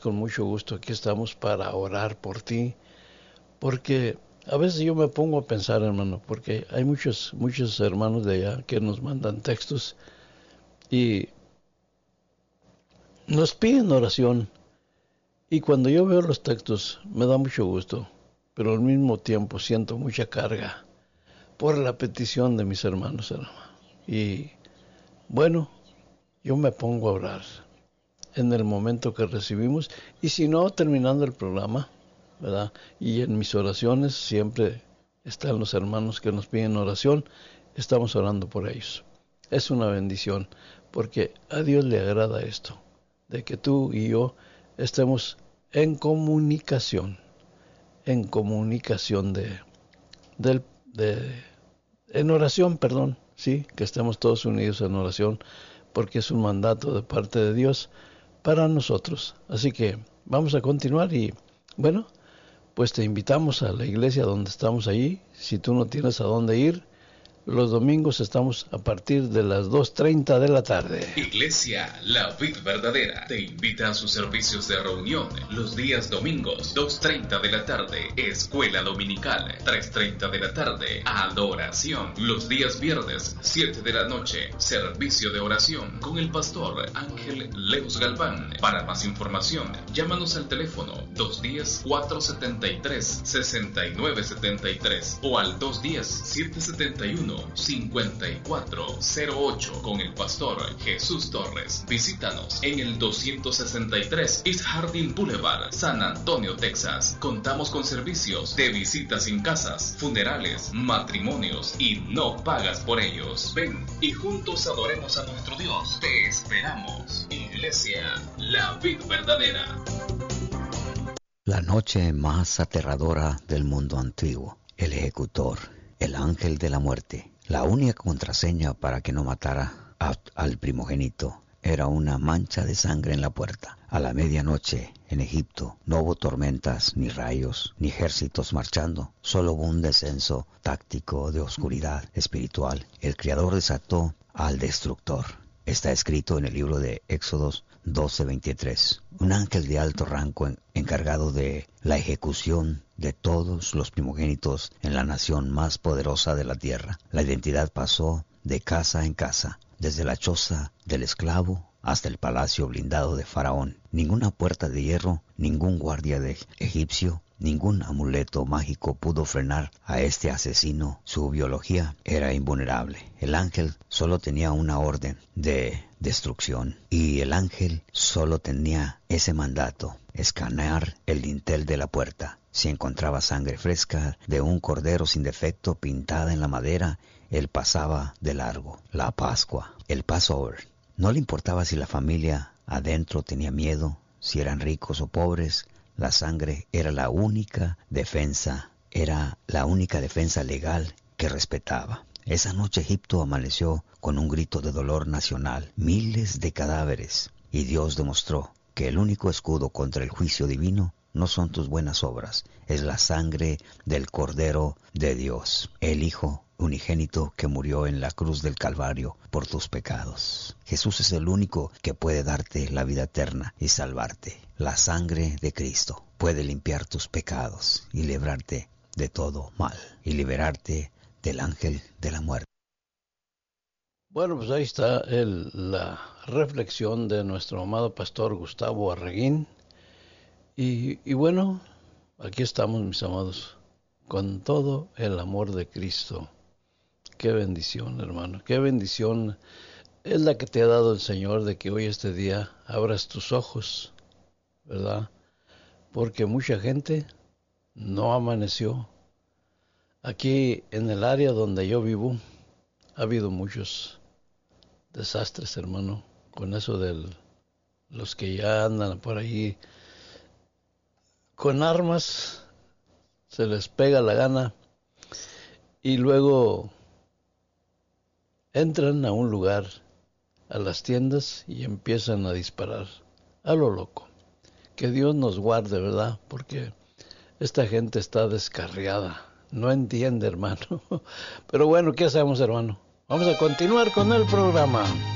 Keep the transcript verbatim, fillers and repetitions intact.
con mucho gusto, aquí estamos para orar por ti, porque a veces yo me pongo a pensar, hermano, porque hay muchos, muchos hermanos de allá que nos mandan textos y nos piden oración. Y cuando yo veo los textos me da mucho gusto, pero al mismo tiempo siento mucha carga por la petición de mis hermanos, hermano. Y bueno, yo me pongo a orar en el momento que recibimos, y si no, terminando el programa, ¿verdad? Y en mis oraciones siempre están los hermanos que nos piden oración, estamos orando por ellos. Es una bendición, porque a Dios le agrada esto, de que tú y yo estemos en comunicación, en comunicación de, de, de, en oración, perdón, sí, que estemos todos unidos en oración, porque es un mandato de parte de Dios para nosotros. Así que vamos a continuar y bueno, pues te invitamos a la iglesia donde estamos allí. Si tú no tienes a dónde ir, los domingos estamos a partir de las dos treinta de la tarde. Iglesia La Vid Verdadera te invita a sus servicios de reunión los días domingos, dos treinta de la tarde, escuela dominical, tres treinta de la tarde, adoración. Los días viernes, siete de la noche, servicio de oración con el pastor Ángel Leos Galván. Para más información, llámanos al teléfono dos uno cero, cuatro siete tres, seis nueve siete tres o al dos uno cero, siete siete uno, cinco cuatro cero ocho con el pastor Jesús Torres. Visítanos en el doscientos sesenta y tres East Harding Boulevard, San Antonio, Texas. Contamos con servicios de visitas sin casas, funerales, matrimonios y no pagas por ellos. Ven y juntos adoremos a nuestro Dios. Te esperamos. Iglesia La Vid Verdadera. La noche más aterradora del mundo antiguo. El ejecutor. El ángel de la muerte. La única contraseña para que no matara a, al primogénito era una mancha de sangre en la puerta. A la medianoche, en Egipto, no hubo tormentas, ni rayos, ni ejércitos marchando. Solo hubo un descenso táctico de oscuridad espiritual. El Creador desató al destructor. Está escrito en el libro de Éxodos doce veintitrés. Un ángel de alto rango en, encargado de la ejecución de todos los primogénitos en la nación más poderosa de la tierra. La identidad pasó de casa en casa, desde la choza del esclavo hasta el palacio blindado de Faraón. Ninguna puerta de hierro, ningún guardia de egipcio, ningún amuleto mágico pudo frenar a este asesino. Su biología era invulnerable. El ángel solo tenía una orden de destrucción, y el ángel solo tenía ese mandato: escanear el dintel de la puerta. Si encontraba sangre fresca de un cordero sin defecto pintada en la madera, él pasaba de largo. La Pascua, el Passover. No le importaba si la familia adentro tenía miedo, si eran ricos o pobres. La sangre era la única defensa, era la única defensa legal que respetaba. Esa noche Egipto amaneció con un grito de dolor nacional, miles de cadáveres, y Dios demostró que el único escudo contra el juicio divino no son tus buenas obras, es la sangre del Cordero de Dios, el Hijo unigénito que murió en la cruz del Calvario por tus pecados. Jesús es el único que puede darte la vida eterna y salvarte. La sangre de Cristo puede limpiar tus pecados y librarte de todo mal y liberarte del ángel de la muerte. Bueno, pues ahí está el, la reflexión de nuestro amado pastor Gustavo Arreguín. Y, y bueno, aquí estamos, mis amados, con todo el amor de Cristo. Qué bendición, hermano, qué bendición es la que te ha dado el Señor, de que hoy este día abras tus ojos, ¿verdad? Porque mucha gente no amaneció. Aquí en el área donde yo vivo ha habido muchos desastres, hermano, con eso de los que ya andan por ahí con armas, se les pega la gana y luego entran a un lugar, a las tiendas, y empiezan a disparar a lo loco. Que Dios nos guarde, ¿verdad? Porque esta gente está descarriada, no entiende, hermano. Pero bueno, ¿qué hacemos, hermano? Vamos a continuar con el programa.